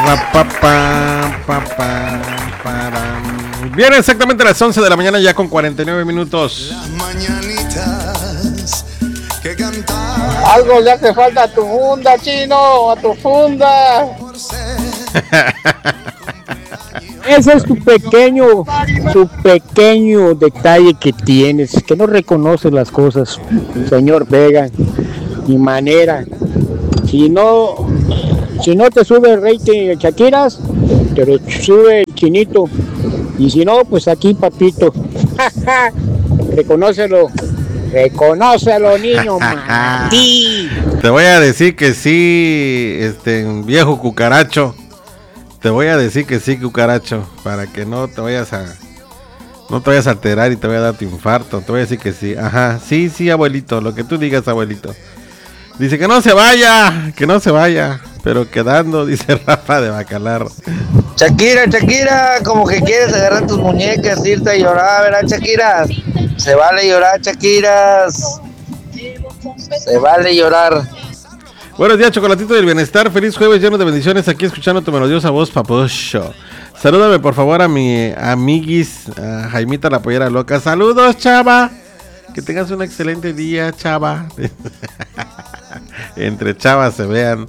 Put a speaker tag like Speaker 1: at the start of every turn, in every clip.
Speaker 1: Viene exactamente a las 11 de la mañana, ya con 49 minutos.
Speaker 2: Las mañanitas que cantaban.
Speaker 3: Algo le hace falta a tu funda, chino, a tu funda.
Speaker 4: Ese es tu pequeño detalle que tienes, que no reconoces las cosas, señor Vega, ni manera. Si no te sube el rating de Shakiras, te lo sube el chinito. Y si no, pues aquí, papito. Reconócelo, niño. Mati.
Speaker 1: Te voy a decir que sí, viejo cucaracho. Te voy a decir que sí, cucaracho, para que no te vayas a alterar y te vaya a dar tu infarto. Te voy a decir que sí. Ajá, sí, abuelito, lo que tú digas, abuelito. Dice que no se vaya, pero quedando, dice Rafa de Bacalar.
Speaker 5: Shakira, como que quieres agarrar tus muñecas, irte a llorar, ¿verdad, Shakira? Se vale llorar, Shakira. Se vale llorar.
Speaker 1: Buenos días, Chocolatito del Bienestar. Feliz jueves, lleno de bendiciones. Aquí escuchando tu melodiosa voz, papucho. Salúdame, por favor, a mi amiguis, a Jaimita la pollera loca. Saludos, chava. Que tengas un excelente día, chava. Entre chavas se vean.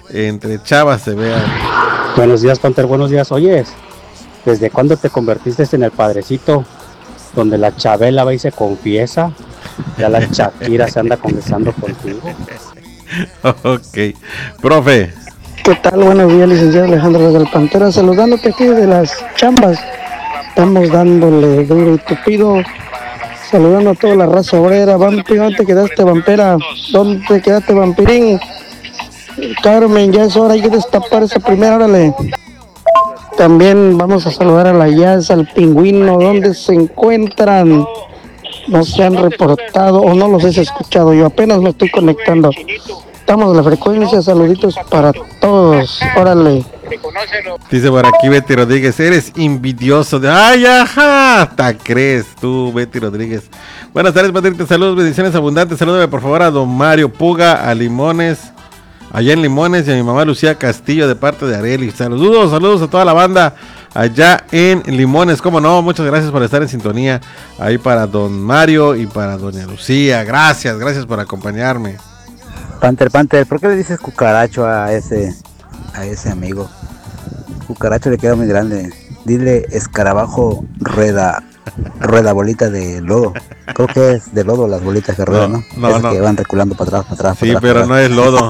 Speaker 4: Buenos días, Panther, buenos días. Oyes, ¿desde cuándo te convertiste en el padrecito donde la Chabela va y se confiesa? Ya la Shakira se anda confesando contigo.
Speaker 1: Ok, profe.
Speaker 6: ¿Qué tal? Buenos días, licenciado Alejandro del Pantera, saludándote aquí de las chambas. Estamos dándole duro y tupido, saludando a toda la raza obrera. Vampi, ¿dónde te quedaste, vampera? ¿Dónde te quedaste, vampirín? Carmen, ya es hora, hay que destapar esa primera, órale. También vamos a saludar a la Jazz, al Pingüino, ¿dónde se encuentran? No se han reportado o no los he escuchado, yo apenas me estoy conectando. Estamos en la frecuencia, saluditos para todos, órale.
Speaker 1: Dice por aquí Betty Rodríguez, eres envidioso. Ay, ajá, hasta crees tú, Betty Rodríguez. Buenas tardes, Patricia, saludos, bendiciones abundantes. Salúdame por favor a don Mario Puga, a Limones, allá en Limones, y a mi mamá Lucía Castillo de parte de Areli. Saludos a toda la banda allá en Limones, cómo no, muchas gracias por estar en sintonía ahí para don Mario y para doña Lucía. Gracias por acompañarme.
Speaker 7: Panther, ¿por qué le dices cucaracho a ese amigo? Cucaracho le queda muy grande. Dile escarabajo rueda bolita de lodo. Creo que es de lodo las bolitas que ruedan, ¿no?
Speaker 1: No.
Speaker 7: Que van reculando para atrás.
Speaker 1: Sí, pero no es lodo.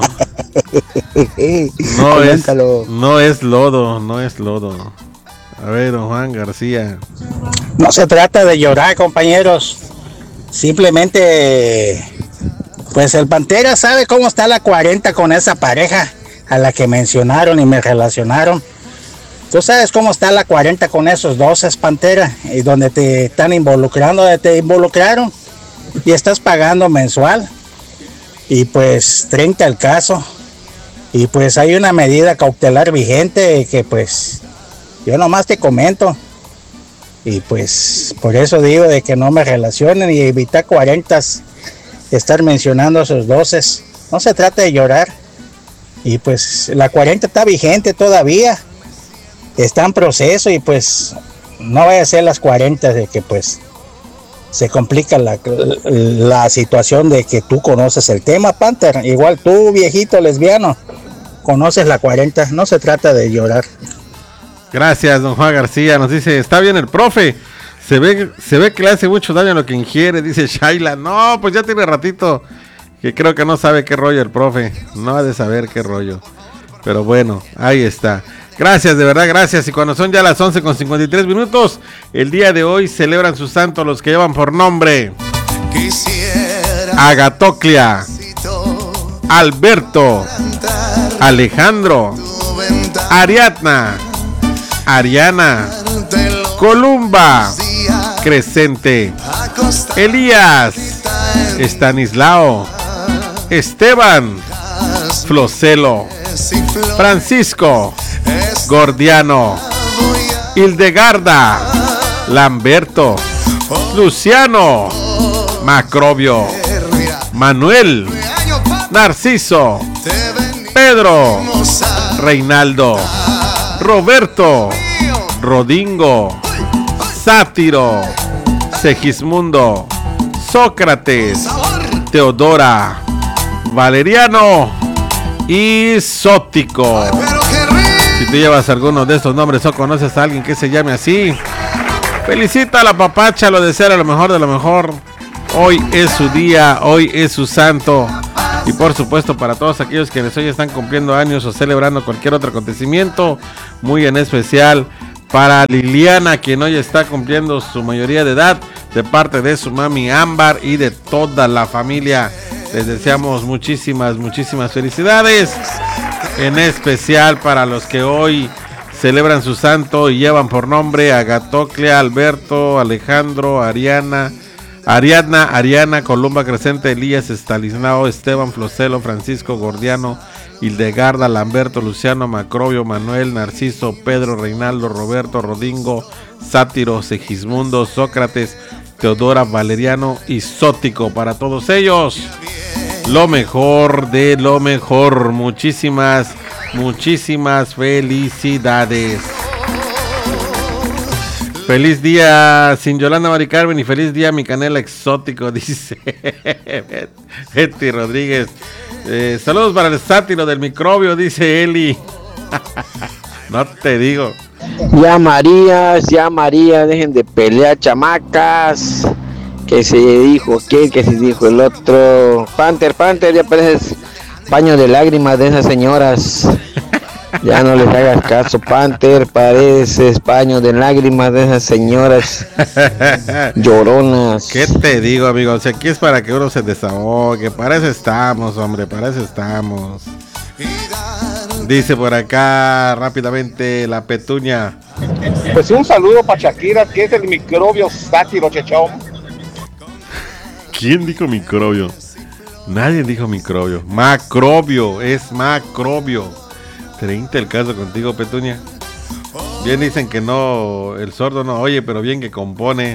Speaker 1: No es lodo. A ver, don Juan García.
Speaker 4: No se trata de llorar, compañeros. Simplemente, pues el Pantera sabe cómo está la 40 con esa pareja a la que mencionaron y me relacionaron. Tú sabes cómo está la 40 con esos dos, es Pantera, y donde te están involucrando, donde te involucraron y estás pagando mensual. Y pues 30 el caso. Y pues hay una medida cautelar vigente que pues yo nomás te comento. Y pues por eso digo de que no me relacionen y evitar 40, estar mencionando a esos 12. No se trata de llorar. Y pues la 40 está vigente todavía. Está en proceso y pues no vaya a ser las 40 de que pues se complica la situación de que tú conoces el tema, Panther. Igual tú, viejito lesbiano, conoces la 40. No se trata de llorar.
Speaker 1: Gracias, don Juan García. Nos dice, está bien el profe. Se ve que le hace mucho daño a lo que ingiere, dice Shaila. No, pues ya tiene ratito que creo que no sabe qué rollo el profe. No ha de saber qué rollo. Pero bueno, ahí está. Gracias, de verdad, gracias. Y cuando son ya las 11:53, el día de hoy celebran su santo los que llevan por nombre Agatoclia, Alberto, Alejandro, Ariadna, Ariana, Columba, Crescente, Elías, Estanislao, Esteban, Flocelo, Francisco, Gordiano, Hildegarda, Lamberto, Luciano, Macrobio, Manuel, Narciso, Pedro, Reinaldo, Roberto, Rodingo, Sátiro, Segismundo, Sócrates, Teodora, Valeriano y Sótico. Si tú llevas alguno de estos nombres o conoces a alguien que se llame así, felicita a la papacha, lo desea lo mejor de lo mejor. Hoy es su día, hoy es su santo. Y por supuesto para todos aquellos quienes hoy están cumpliendo años o celebrando cualquier otro acontecimiento, muy en especial para Liliana, quien hoy está cumpliendo su mayoría de edad, de parte de su mami Ámbar y de toda la familia. Les deseamos muchísimas felicidades, en especial para los que hoy celebran su santo y llevan por nombre a Gatoclea, Alberto, Alejandro, Ariana, Columba Crescente, Elías, Estanislao, Esteban, Flocelo, Francisco, Gordiano, Hildegarda, Lamberto, Luciano, Macrobio, Manuel, Narciso, Pedro, Reinaldo, Roberto, Rodingo, Sátiro, Segismundo, Sócrates, Teodora, Valeriano y Sótico. Para todos ellos, lo mejor de lo mejor. Muchísimas felicidades. Feliz día sin Yolanda Mari Carmen y feliz día mi canela exótico, dice Betty Rodríguez. Saludos para el Sátiro del Microbio, dice Eli. No te digo.
Speaker 5: Ya María, dejen de pelear, chamacas. Que se dijo que se dijo el otro. Panther, ya pareces paño de lágrimas de esas señoras. Ya no les hagas caso, Panther, pareces paño de lágrimas de esas señoras lloronas.
Speaker 1: ¿Qué te digo, amigo? O sea, aquí es para que uno se desahogue. Para eso estamos, hombre, para eso estamos. Dice por acá rápidamente la Petunia.
Speaker 3: Pues un saludo para Shakira, que es el microbio Sátiro, chechón.
Speaker 1: ¿Quién dijo microbio? Nadie dijo microbio. Macrobio, es macrobio. 30 el caso contigo, Petunia. Bien dicen que no, el sordo no oye, pero bien que compone.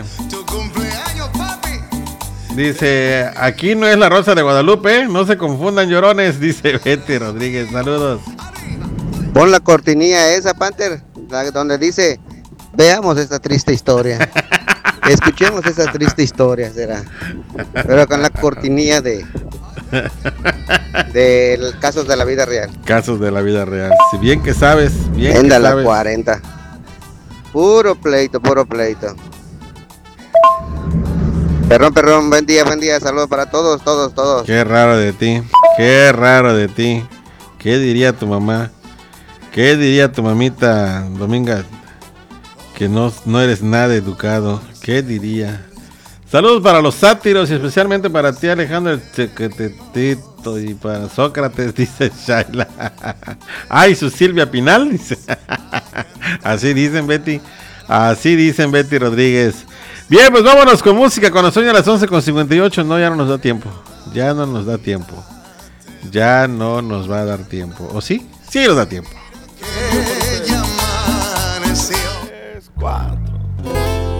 Speaker 1: Dice, aquí no es la Rosa de Guadalupe, no se confundan llorones, dice Betty Rodríguez. Saludos.
Speaker 8: Pon la cortinilla esa, Panther, donde dice, veamos esta triste historia. Escuchemos esa triste historia, será. Pero con la cortinilla de casos de la vida real.
Speaker 1: Casos de la vida real. Si bien que sabes, bien
Speaker 8: Venda
Speaker 1: que
Speaker 8: la
Speaker 1: sabes.
Speaker 8: 40. Puro pleito. Perrón, buen día, saludos para todos.
Speaker 1: Qué raro de ti. ¿Qué diría tu mamá? ¿Qué diría tu mamita, Dominga? Que no eres nada educado. ¿Qué diría? Saludos para los sátiros y especialmente para ti, Alejandro el Chequetetito, y para Sócrates, dice Shaila. Ay, su Silvia Pinal, dice. Así dicen Betty Rodríguez. Bien, pues vámonos con música cuando son ya las 11:58. No, ya no nos da tiempo. Ya no nos va a dar tiempo. ¿O sí? Sí nos da tiempo.